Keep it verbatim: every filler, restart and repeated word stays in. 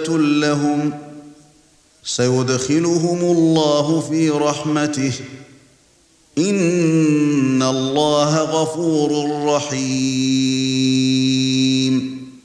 مَغْفِرَةٌ لَهُمْ سَيُدْخِلُهُمُ اللَّهُ فِي رَحْمَتِهِ إِنَّ اللَّهَ غَفُورٌ رَحِيمٌ